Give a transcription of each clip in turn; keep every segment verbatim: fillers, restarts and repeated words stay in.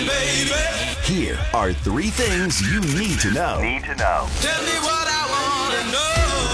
baby. Here are three things you need to know. Need to know. Tell me what I want to know.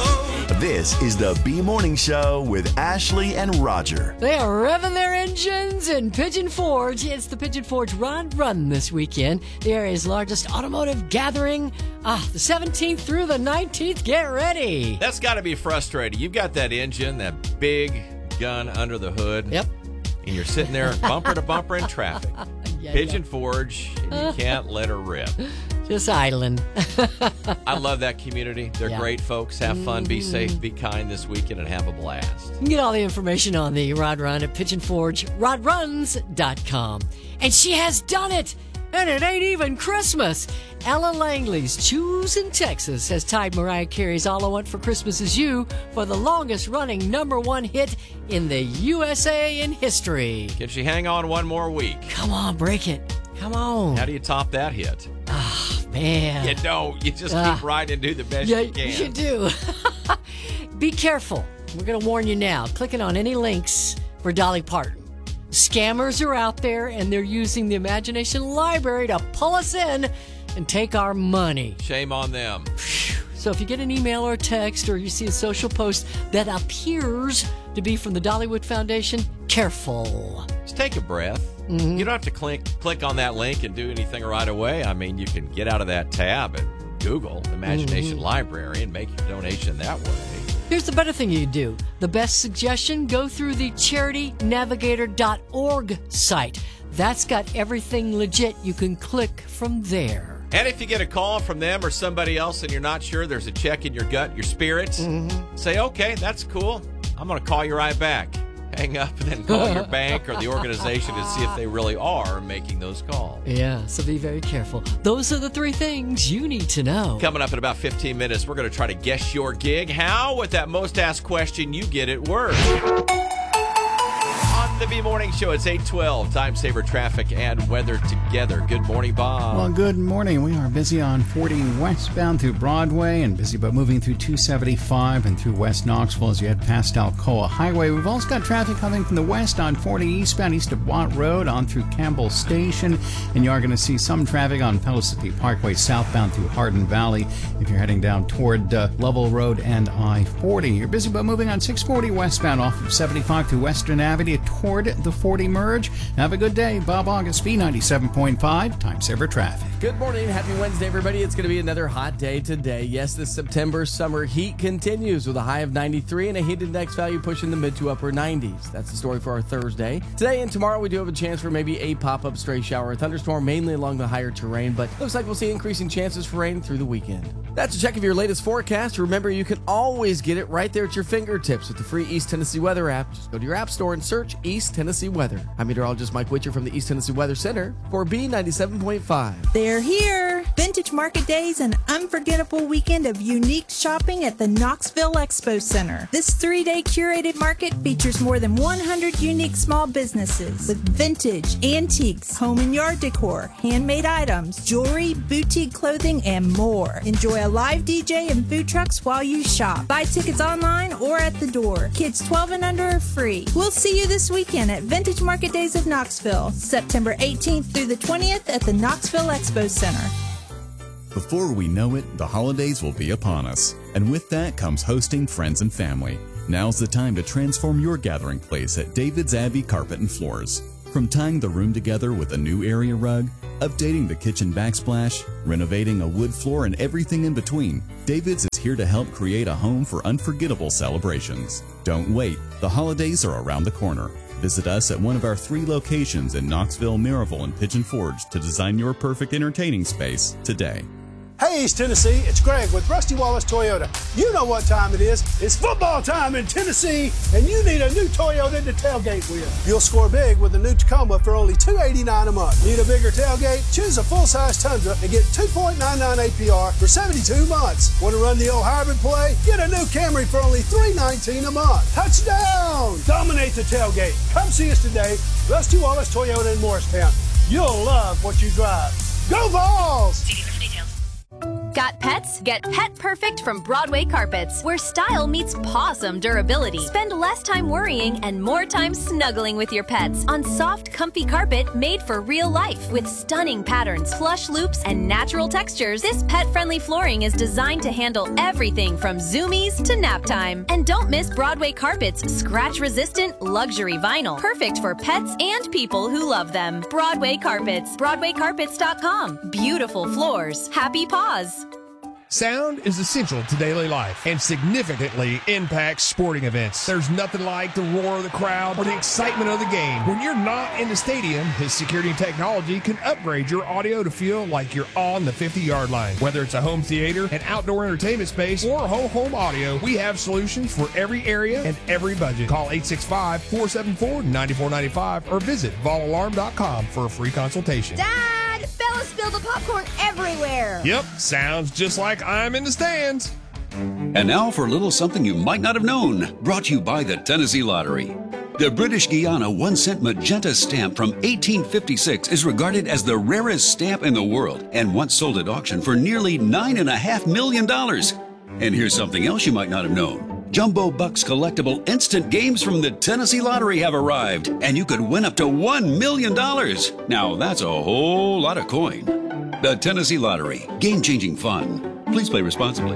This is the B Morning Show with Ashley and Roger. They are revving their engines in Pigeon Forge. It's the Pigeon Forge Run Run this weekend, the area's largest automotive gathering. Ah, the seventeenth through the nineteenth. Get ready. That's got to be frustrating. You've got that engine, that big gun under the hood. Yep. And you're sitting there bumper to bumper in traffic. Yeah, Pigeon yeah. Forge, and you can't let her rip. Just idling. I love that community. They're Yeah. great folks. Have fun, be safe, be kind this weekend, and have a blast. You can get all the information on the Rod Run at pigeon forge rod runs dot com. And she has done it! And it ain't even Christmas! Ella Langley's Choose in Texas has tied Mariah Carey's All I Want for Christmas Is You for the longest running number one hit in the U S A in history. Can she hang on one more week? Come on, break it. Come on. How do you top that hit? Ah, man. You don't. You just Ah. keep riding and do the best Yeah, you can. you do. Be careful. We're going to warn you now. Clicking on any links for Dolly Parton. Scammers are out there, and they're using the Imagination Library to pull us in and take our money. Shame on them. So if you get an email or a text or you see a social post that appears to be from the Dollywood Foundation, careful. Just take a breath. Mm-hmm. You don't have to click click on that link and do anything right away. I mean, you can get out of that tab and Google Imagination Mm-hmm. Library and make your donation that way. Here's the better thing you do. The best suggestion, go through the charity navigator dot org site. That's got everything legit. You can click from there. And if you get a call from them or somebody else and you're not sure, there's a check in your gut, your spirits, Mm-hmm. say, okay, that's cool. I'm going to call you right back. Hang up and then call your bank or the organization to see if they really are making those calls. Yeah, so be very careful. Those are the three things you need to know. Coming up in about fifteen minutes, we're going to try to guess your gig. How? With that most asked question you get at work. On the B Morning Show, it's eight twelve. Time saver traffic and weather together. Good morning, Bob. Well, good morning. We are busy on forty westbound through Broadway and busy but moving through two seventy-five and through West Knoxville as you head past Alcoa Highway. We've also got traffic coming from the west on forty eastbound east of Watt Road on through Campbell Station. And you are going to see some traffic on Pellissippi Parkway southbound through Hardin Valley if you're heading down toward uh, Lovell Road and I forty. You're busy but moving on six forty westbound off of seventy-five through Western Avenue toward the forty merge. Have a good day. Bob August, B ninety-seven point five, Time Saver Traffic. Good morning. Happy Wednesday, everybody. It's going to be another hot day today. Yes, the September summer heat continues with a high of ninety-three and a heat index value pushing the mid to upper nineties. That's the story for our Thursday. Today and tomorrow, we do have a chance for maybe a pop-up stray shower or thunderstorm, mainly along the higher terrain, but looks like we'll see increasing chances for rain through the weekend. That's a check of your latest forecast. Remember, you can always get it right there at your fingertips with the free East Tennessee Weather app. Just go to your app store and search East Tennessee Weather. I'm meteorologist Mike Witcher from the East Tennessee Weather Center for B ninety-seven point five. They're here! Vintage Market Days, an unforgettable weekend of unique shopping at the Knoxville Expo Center. This three-day curated market features more than one hundred unique small businesses with vintage, antiques, home and yard decor, handmade items, jewelry, boutique clothing, and more. Enjoy a live D J and food trucks while you shop. Buy tickets online or at the door. Kids twelve and under are free. We'll see you this weekend at Vintage Market Days of Knoxville, September eighteenth through the twentieth at the Knoxville Expo Center. Before we know it, the holidays will be upon us. And with that comes hosting friends and family. Now's the time to transform your gathering place at David's Abbey Carpet and Floors. From tying the room together with a new area rug, updating the kitchen backsplash, renovating a wood floor, and everything in between, David's is here to help create a home for unforgettable celebrations. Don't wait. The holidays are around the corner. Visit us at one of our three locations in Knoxville, Maryville, and Pigeon Forge to design your perfect entertaining space today. Hey, East Tennessee, it's Greg with Rusty Wallace Toyota. You know what time it is. It's football time in Tennessee, and you need a new Toyota to tailgate with. You'll score big with a new Tacoma for only two hundred eighty-nine dollars a month. Need a bigger tailgate? Choose a full-size Tundra and get two point nine nine A P R for seventy-two months. Want to run the old hybrid play? Get a new Camry for only three hundred nineteen dollars a month. Touchdown! Dominate the tailgate. Come see us today, Rusty Wallace Toyota in Morristown. You'll love what you drive. Go Vols! Got pets? Get Pet Perfect from Broadway Carpets, where style meets pawsome durability. Spend less time worrying and more time snuggling with your pets on soft, comfy carpet made for real life with stunning patterns, plush loops, and natural textures. This pet-friendly flooring is designed to handle everything from zoomies to nap time. And don't miss Broadway Carpet's scratch-resistant luxury vinyl, perfect for pets and people who love them. Broadway Carpets, broadway carpets dot com. Beautiful floors, happy paws. Sound is essential to daily life and significantly impacts sporting events. There's nothing like the roar of the crowd or the excitement of the game. When you're not in the stadium, his security and technology can upgrade your audio to feel like you're on the fifty-yard line. Whether it's a home theater, an outdoor entertainment space, or whole home audio, we have solutions for every area and every budget. Call eight six five, four seven four, nine four nine five or visit vol alarm dot com for a free consultation. Dad! Bella spilled the popcorn everywhere. Yep, sounds just like I'm in the stands. And now for a little something you might not have known, brought to you by the Tennessee Lottery. The British Guiana one cent magenta stamp from eighteen fifty-six is regarded as the rarest stamp in the world and once sold at auction for nearly nine point five million dollars. And here's something else you might not have known. Jumbo Bucks collectible instant games from the Tennessee Lottery have arrived, and you could win up to one million dollars. Now, that's a whole lot of coin. The Tennessee Lottery. Game-changing fun. Please play responsibly.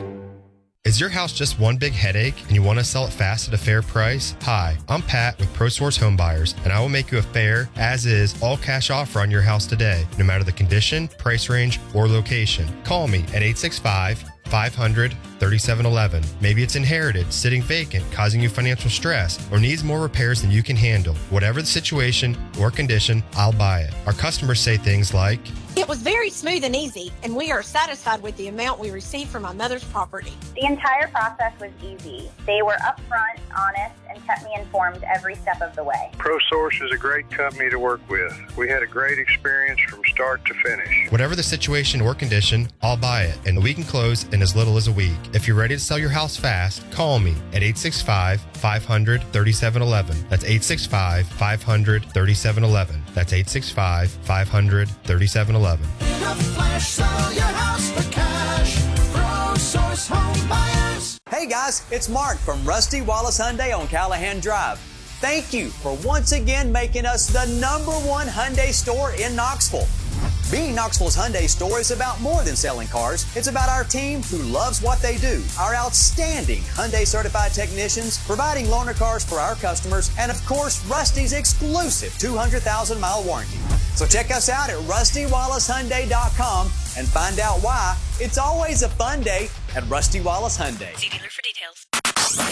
Is your house just one big headache and you want to sell it fast at a fair price? Hi, I'm Pat with ProSource Home Buyers, and I will make you a fair, as-is, all-cash offer on your house today, no matter the condition, price range, or location. Call me at eight six five, five hundred, thirty-seven eleven. Maybe it's inherited, sitting vacant, causing you financial stress, or needs more repairs than you can handle. Whatever the situation or condition, I'll buy it. Our customers say things like, It was very smooth and easy, and we are satisfied with the amount we received from my mother's property. The entire process was easy. They were upfront, honest, and kept me informed every step of the way. ProSource is a great company to work with. We had a great experience from start to finish. Whatever the situation or condition, I'll buy it, and we can close in as little as a week. If you're ready to sell your house fast, call me at eight six five, five hundred, thirty-seven eleven. That's eight six five, five hundred, thirty-seven eleven. That's eight six five, five hundred, thirty-seven eleven. In a flash, sell your house for cash. ProSource Home Buyers. Hey guys, it's Mark from Rusty Wallace Hyundai on Callahan Drive. Thank you for once again making us the number one Hyundai store in Knoxville. Being Knoxville's Hyundai store is about more than selling cars. It's about our team who loves what they do. Our outstanding Hyundai certified technicians providing loaner cars for our customers, and of course, Rusty's exclusive two hundred thousand mile warranty. So check us out at rusty wallace hyundai dot com and find out why it's always a fun day at Rusty Wallace Hyundai. See dealer for details.